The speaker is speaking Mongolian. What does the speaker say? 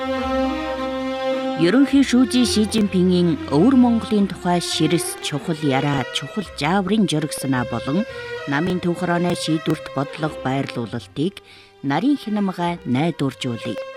Ерөнхий шүүжийн Ши Жинпингийн Өвөр Монголын тухай ширэс чухал яраа чухал жааврын жөрг санаа болон намын төв хорооны шийдвэрт бодлого байрлуулалтыг нарийн хянамгай найдваржуулъя.